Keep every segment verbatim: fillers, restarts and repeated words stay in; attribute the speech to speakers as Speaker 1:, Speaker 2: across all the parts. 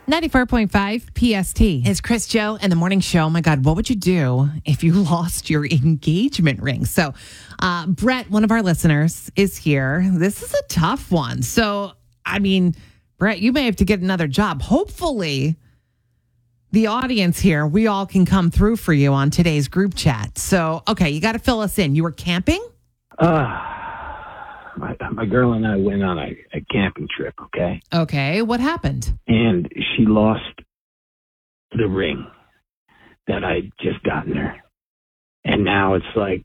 Speaker 1: ninety-four point five P S T. It's Chris, Joe, and the morning show. Oh my God, what would you do if you lost your engagement ring? So, uh, Brett, one of our listeners, is here. This is a tough one. So, I mean, Brett, you may have to get another job. Hopefully, the audience here, we all can come through for you on today's group chat. So, okay, you got to fill us in. You were camping?
Speaker 2: Uh, my, my girl and I went on a, a camping trip, okay?
Speaker 1: Okay, what happened?
Speaker 2: And she lost the ring that I'd just gotten her. And now it's like,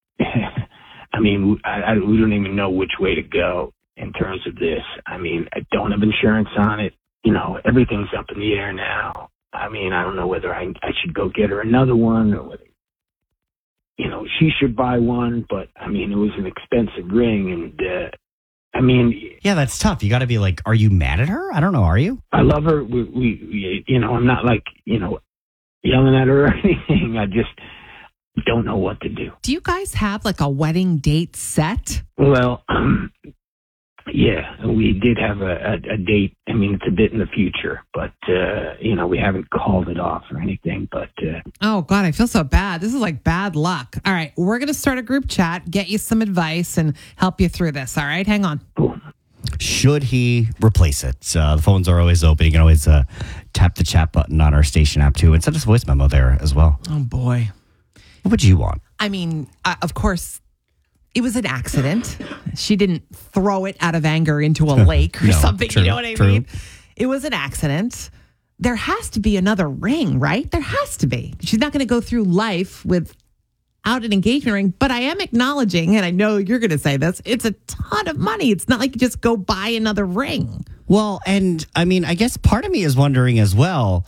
Speaker 2: I mean, I, I, we don't even know which way to go in terms of this. I mean, I don't have insurance on it. You know, everything's up in the air now. I mean, I don't know whether I, I should go get her another one or whether, you know, she should buy one, but I mean, it was an expensive ring, and uh, I mean,
Speaker 3: yeah, that's tough. You got to be like, are you mad at her? I don't know. Are you?
Speaker 2: I love her. We, we, we, you know, I'm not like, you know, yelling at her or anything. I just don't know what to do.
Speaker 1: Do you guys have like a wedding date set?
Speaker 2: Well, um, yeah, we did have a, a, a date. I mean, it's a bit in the future, but, uh, you know, we haven't called it off or anything, but. Uh,
Speaker 1: oh, God, I feel so bad. This is like bad luck. All right, we're going to start a group chat, get you some advice, and help you through this. All right, hang on.
Speaker 2: Cool.
Speaker 3: Should he replace it? Uh, the phones are always open. You can always uh, tap the chat button on our station app, too, and send us a voice memo there as well.
Speaker 1: Oh, boy.
Speaker 3: What would you want?
Speaker 1: I mean, uh, of course, it was an accident. She didn't throw it out of anger into a lake or
Speaker 3: No,
Speaker 1: something.
Speaker 3: true,
Speaker 1: you know what I
Speaker 3: true.
Speaker 1: mean? It was an accident. There has to be another ring, right? There has to be. She's not going to go through life without an engagement ring. But I am acknowledging, and I know you're going to say this, it's a ton of money. It's not like you just go buy another ring.
Speaker 3: Well, and I mean, I guess part of me is wondering as well.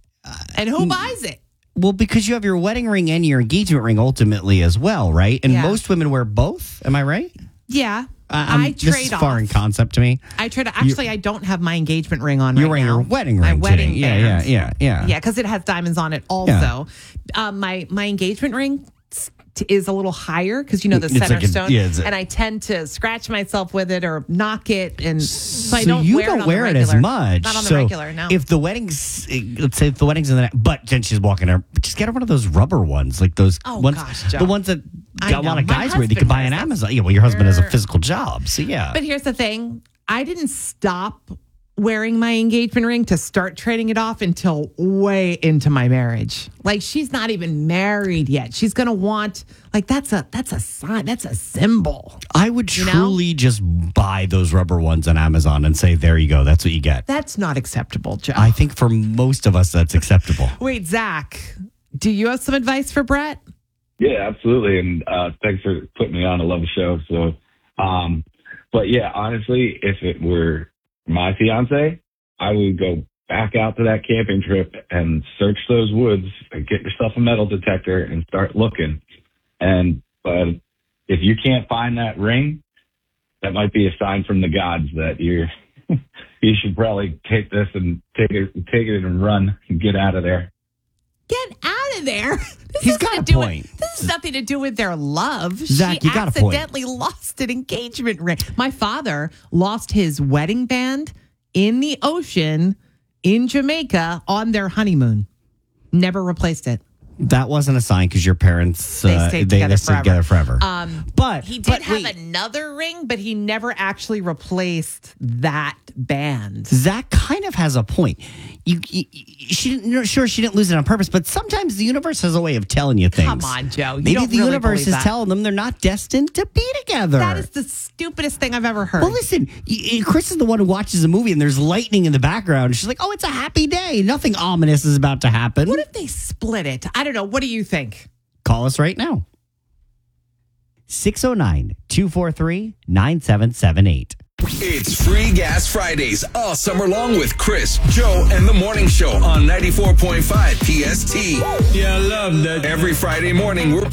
Speaker 1: And who buys it?
Speaker 3: Well, because you have your wedding ring and your engagement ring ultimately as well, right? And
Speaker 1: Yeah.
Speaker 3: most women wear both. Am I right?
Speaker 1: Yeah.
Speaker 3: Uh,
Speaker 1: I
Speaker 3: this
Speaker 1: trade
Speaker 3: is
Speaker 1: off.
Speaker 3: foreign concept to me.
Speaker 1: I trade. Actually, I don't have my engagement ring on
Speaker 3: You're
Speaker 1: right
Speaker 3: wearing
Speaker 1: now.
Speaker 3: your wedding
Speaker 1: My
Speaker 3: ring
Speaker 1: wedding
Speaker 3: today. Yeah,
Speaker 1: band.
Speaker 3: yeah, yeah, yeah.
Speaker 1: Yeah, because it has diamonds on it also. Um, my my engagement ring t- is a little higher because, you know, the
Speaker 3: It's
Speaker 1: center
Speaker 3: like a-
Speaker 1: stone.
Speaker 3: yeah, it's a-
Speaker 1: and I tend to scratch myself with it or knock it. And so, I
Speaker 3: So
Speaker 1: don't
Speaker 3: you
Speaker 1: wear
Speaker 3: don't
Speaker 1: it on
Speaker 3: wear
Speaker 1: the
Speaker 3: it as
Speaker 1: regular.
Speaker 3: much.
Speaker 1: Not on the
Speaker 3: so
Speaker 1: regular, no.
Speaker 3: If the wedding's, let's say if the wedding's in the, but then she's walking her, just get her one of those rubber ones, like those
Speaker 1: Oh,
Speaker 3: ones,
Speaker 1: gosh, Joe.
Speaker 3: the ones that
Speaker 1: I
Speaker 3: got a
Speaker 1: know.
Speaker 3: lot of
Speaker 1: My
Speaker 3: guys wear. They
Speaker 1: husband
Speaker 3: could buy on
Speaker 1: wears them.
Speaker 3: Amazon. Yeah, well, your husband has a
Speaker 1: Sure.
Speaker 3: physical job, so yeah.
Speaker 1: But here's the thing. I didn't stop wearing my engagement ring to start trading it off until way into my marriage. Like, she's not even married yet. She's going to want, like, that's a that's a sign. That's a symbol.
Speaker 3: I would
Speaker 1: You know?
Speaker 3: truly just buy those rubber ones on Amazon and say, there you go. That's what you get.
Speaker 1: That's not acceptable, Joe.
Speaker 3: I think for most of us, that's acceptable.
Speaker 1: Wait, Zach, do you have some advice for Brett?
Speaker 4: Yeah, absolutely. And uh, thanks for putting me on. I love the show. So, um, but yeah, honestly, if it were my fiance, I would go back out to that camping trip and search those woods and get yourself a metal detector and start looking. And but if you can't find that ring, that might be a sign from the gods that you're you should probably take this and take it, take it and run and get out of there.
Speaker 1: Get out of there. This
Speaker 3: He's
Speaker 1: has
Speaker 3: got
Speaker 1: to
Speaker 3: a
Speaker 1: do with-
Speaker 3: point.
Speaker 1: this has nothing to do with their love.
Speaker 3: Zach,
Speaker 1: she
Speaker 3: you got a point.
Speaker 1: accidentally lost an engagement ring. My father lost his wedding band in the ocean in Jamaica on their honeymoon. Never replaced it.
Speaker 3: That wasn't a sign because your parents,
Speaker 1: They
Speaker 3: uh,
Speaker 1: stayed
Speaker 3: they,
Speaker 1: together
Speaker 3: they stayed
Speaker 1: forever.
Speaker 3: together forever.
Speaker 1: Um,
Speaker 3: but
Speaker 1: He did
Speaker 3: but
Speaker 1: have
Speaker 3: wait,
Speaker 1: another ring, but he never actually replaced that band.
Speaker 3: Zach kind of has a point. You, you, she didn't. no, Sure, she didn't lose it on purpose, but sometimes the universe has a way of telling you things.
Speaker 1: Come on, Joe. You
Speaker 3: Maybe
Speaker 1: don't
Speaker 3: the
Speaker 1: really
Speaker 3: universe
Speaker 1: believe
Speaker 3: is
Speaker 1: that.
Speaker 3: telling them they're not destined to be together.
Speaker 1: That is the stupidest thing I've ever heard.
Speaker 3: Well, listen, y- Chris is the one who watches a movie and there's lightning in the background. She's like, oh, it's a happy day. Nothing ominous is about to happen.
Speaker 1: What if they split it? I don't know. What do you think?
Speaker 3: Call us right now. six oh nine, two four three, nine seven seven eight.
Speaker 5: It's Free Gas Fridays all summer long with Chris, Joe, and the Morning Show on ninety-four point five P S T.
Speaker 4: Yeah, I love that.
Speaker 5: Every Friday morning, we're